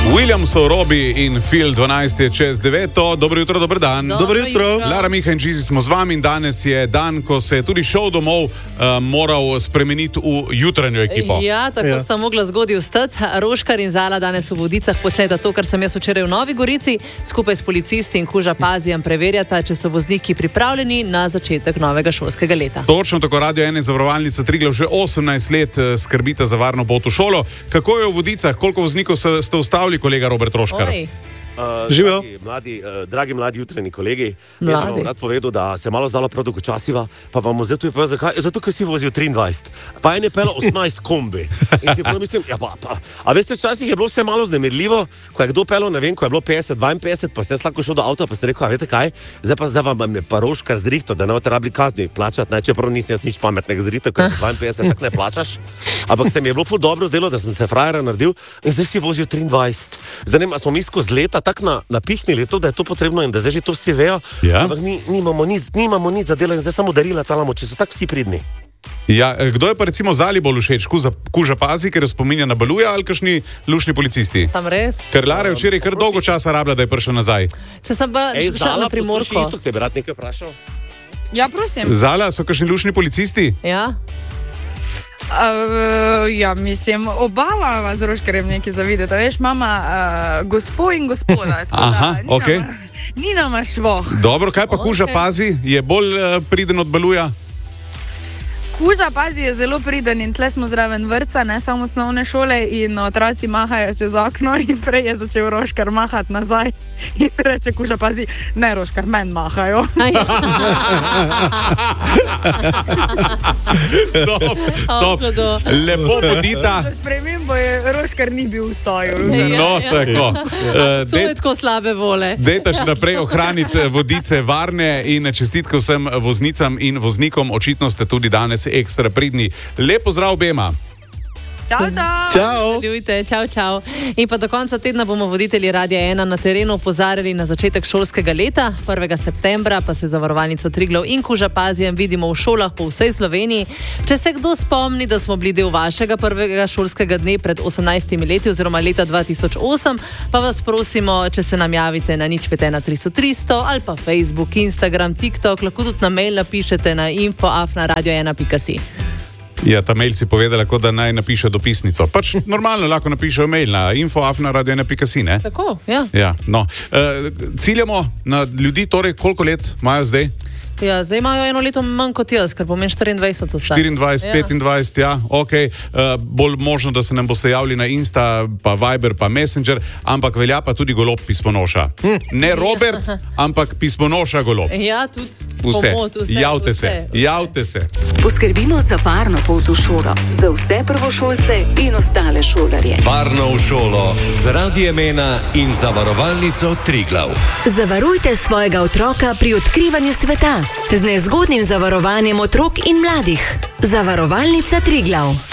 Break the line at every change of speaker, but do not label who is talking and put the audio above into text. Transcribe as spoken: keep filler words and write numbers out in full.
Williamsov, Robi in Phil, dvanajst je čez deveto. Dobro jutro, dober dan.
Dobro, Dobro jutro. jutro.
Lara, Miha in Čizi smo z vami in danes je dan, ko se je tudi šov domov uh, moral spremeniti v jutranjo ekipo.
Ja, tako ja. Sem mogla zgodaj vstati. Roškar in Zala danes v Vodicah početa to, kar sem jaz včeraj v Novi Gorici. Skupaj s policisti in Kuža Pazijem preverjata, če so vozniki pripravljeni na začetek novega šolskega leta.
Točno tako, Radio ena zavarovalnica Triglav že osemnajst let skrbita za varno pot v šolo. Kako je v Vodicah? Koliko voznikov ste ustavili, kolega Robert Roškar?
Uh, dragi, mladi, uh, dragi mladi jutrajni kolegi, jaz vam rad povedal, da se malo zdalo prav dolgočasiva, pa vam zdaj tu je povedal, zakaj? Zato, ker si vozil triindvajset, pa en je pelo osemnajst kombi. In si pomislim, ja pa, pa. A veste, včasih je bilo vse malo znemirljivo, ko je kdo pelo, ne vem, ko je bilo petdeset, dvainpetdeset, pa sem slako šel do avta, pa sem rekel, a veste kaj, zdaj pa zdaj vam je pa Roškar zrihto, da ne boste rabili kazni plačati, ne, čeprav nisem jaz nič pametnega zrihto, ker dvainpetdeset tak ne plačaš. Ampak se mi je bilo ful dobro zdelo, da sem se frajera naredil in zdaj si vozil triindvajset. Zdaj ne, smo mi skozi leta tako na, napihnili to, da je to potrebno in da zdaj že to vsi vejo, ja. Ampak mi nimamo nič, nimamo nič za delo in zdaj samo darila talamo, če so tako vsi pridni.
Ja, kdo je pa recimo Zali bolj všeč? Kuža, Kuža Pazi, ker jo spominja na Baluja ali kakšni lušni policisti?
Tam res?
Ker Lara je včeraj kar dolgo časa rabila, da je prišel nazaj.
Se sem pa šla na Primorko.
Ej, Zala, posluši isto, te bi rad nekaj vprašal.
Ja, prosim.
Zala, so kakšni lušni policisti?
Ja.
Uh, ja, mislim, obava vas Roškarjem nekaj zavideti. Veš, mama, uh, gospod in gospoda.
Aha,
da,
ok.
Ni nama švoh.
Dobro, kaj pa okay. Kuža Pazi? Je bolj uh, priden od Baluja?
Kuža Pazi je zelo priden in tle smo zraven vrtca, ne samo osnovne šole in otroci mahajo čez okno in prej je začel Roškar mahati nazaj in reče Kuža Pazi, ne Roškar, men mahajo.
Top, top. Lepo podita.
Za spremembo je Roškar ni bil v soju.
No, tako.
To je tako slabe vole.
Dejta še naprej ohraniti Vodice varne in čestitke vsem voznicam in voznikom. Očitno ste tudi danes ekstra pridni. Lep pozdrav obema.
Čau, čau.
Čau. Ljubite, čau, čau. In pa do konca tedna bomo voditelji Radia ena na terenu opozarjali na začetek šolskega leta. prvega septembra pa se zavarovalnico Triglav in Kuža Pazijem vidimo v šolah po vsej Sloveniji. Če se kdo spomni, da smo bili del vašega prvega šolskega dne pred osemnajstimi leti oziroma leta dva tisoč osem, pa vas prosimo, če se nam javite na nič pet ena tristo tristo ali pa Facebook, Instagram, TikTok, lahko tudi na mail napišete na info afna radio ena pika si.
Ja, ta mail si povedala, kot da naj napiše dopisnico. Pač normalno lahko napišejo mail na info afna radio ena pika si, ne?
Tako, ja.
Ja, no. Uh, ciljamo na ljudi, torej koliko let imajo zdaj?
Ja, zdaj imajo eno leto manj kot jaz, ker pomeni štiriindvajset so stari.
štiriindvajset, petindvajset, ja, ok. Uh, bolj možno, da se nam boste javili na Insta, pa Viber, pa Messenger, ampak velja pa tudi golob pismonoša. Hm, ne Robert, ja. Ampak pismonoša golob.
Ja, tudi
vse.
Pomot, vse.
Javte
vse,
se,
vse.
javte se.
Poskrbimo za varno pot v šolo, za vse prvošolce in ostale šolarje.
Varno v šolo z Radiem ena in zavarovalnico Triglav.
Zavarujte svojega otroka pri odkrivanju sveta z nezgodnim zavarovanjem otrok in mladih. Zavarovalnica Triglav.